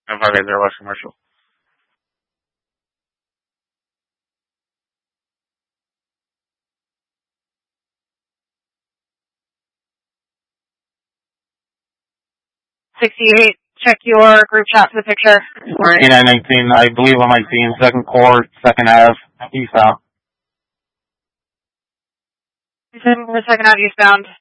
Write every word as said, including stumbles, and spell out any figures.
five eight zero West Commercial. sixty-eight, check your group chat for the picture. eighty-nine nineteen, I believe I might see in second court, second Ave, eastbound. You said we're second out eastbound.